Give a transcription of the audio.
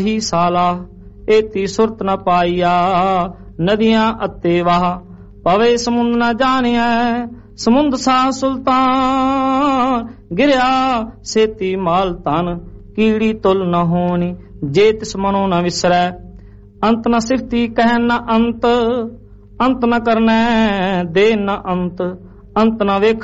ਹੀ ਸਾਲਾ ਏਤੀ ਸੁਰਤ ਨ ਪਾਈਆ। ਨਦੀਆਂ ਅਤੇ ਵਾਹ ਪਵੇ ਸਮੁੰਦ ਨ ਜਾਣਿਆ। ਸਮੁੰਦ ਸਾਹ ਸੁਲਤਾਨ ਗਿਰਿਆ ਸੇਤੀ ਮਾਲ ਧਨ। ਕੀੜੀ ਤੁਲ ਨ ਹੋਣੀ ਜੇ ਤਿਸ ਮਨੋ ਨ ਵਿਸਰੈ। ਅੰਤ ਨ ਸਿਫਤੀ ਕਹਿਣ ਨ ਅੰਤ। ਅੰਤ ਨ ਕਰਨੈ ਦੇ ਨ ਅੰਤ। ਅੰਤ ਨ ਵੇਖ